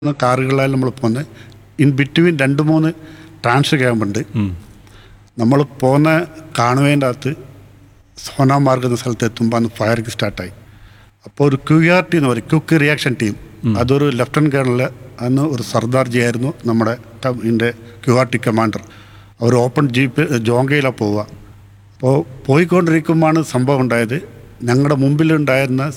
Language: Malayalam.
കാറുകളിലാണ് നമ്മൾ പോകുന്നത്. In between 2-3 trans ക്യാമ്പുണ്ട്. നമ്മൾ പോകുന്ന കാണുവേൻ്റെ അകത്ത് സോനാമാർഗ് എന്ന സ്ഥലത്ത് എത്തുമ്പോൾ അന്ന് ഫയറിങ് സ്റ്റാർട്ടായി. അപ്പോൾ ഒരു QRT എന്ന് പറയും, ക്വിക്ക് റിയാക്ഷൻ ടീം. അതൊരു ലെഫ്റ്റനൻറ്റ് കേണൽ, അന്ന് ഒരു സർദാർജി ആയിരുന്നു നമ്മുടെ ഇതിൻ്റെ QRT കമാൻഡർ. അവർ ഓപ്പൺ ജീപ്പ് ജോങ്കയിലാണ് പോവുക. അപ്പോൾ പോയിക്കൊണ്ടിരിക്കുമ്പോഴാണ് സംഭവം ഉണ്ടായത്. ഞങ്ങളുടെ മുമ്പിലുണ്ടായിരുന്ന